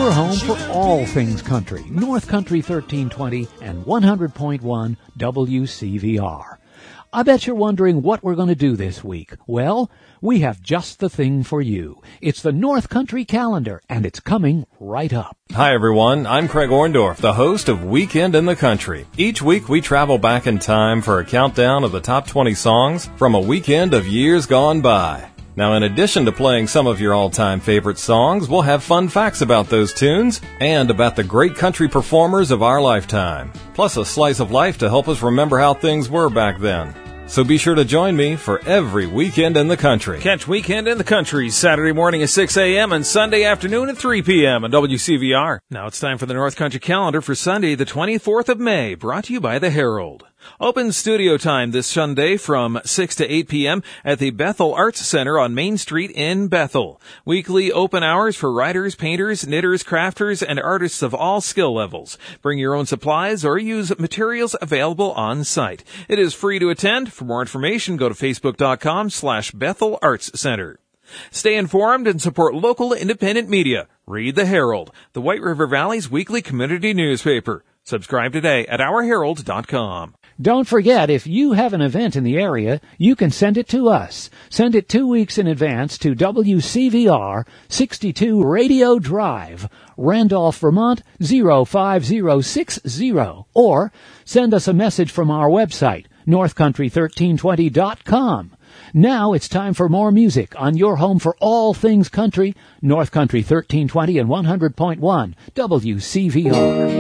your home for all things country. North Country 1320 and 100.1 WCVR. I bet you're wondering what we're going to do this week. Well, we have just the thing for you. It's the North Country Calendar, and it's coming right up. Hi, everyone. I'm Craig Orndorff, the host of Weekend in the Country. Each week, we travel back in time for a countdown of the top 20 songs from a weekend of years gone by. Now, in addition to playing some of your all-time favorite songs, we'll have fun facts about those tunes and about the great country performers of our lifetime, plus a slice of life to help us remember how things were back then. So be sure to join me for every Weekend in the Country. Catch Weekend in the Country Saturday morning at 6 a.m. and Sunday afternoon at 3 p.m. on WCVR. Now it's time for the North Country Calendar for Sunday, the 24th of May, brought to you by the Herald. Open studio time this Sunday from 6 to 8 p.m. at the Bethel Arts Center on Main Street in Bethel. Weekly open hours for writers, painters, knitters, crafters, and artists of all skill levels. Bring your own supplies or use materials available on site. It is free to attend. For more information, go to facebook.com/Bethel Arts Center. Stay informed and support local independent media. Read the Herald, the White River Valley's weekly community newspaper. Subscribe today at ourherald.com. Don't forget, if you have an event in the area, you can send it to us. Send it 2 weeks in advance to WCVR 62 Radio Drive, Randolph, Vermont 05060, or send us a message from our website, northcountry1320.com. Now it's time for more music on your home for all things country, North Country 1320 and 100.1 WCVR.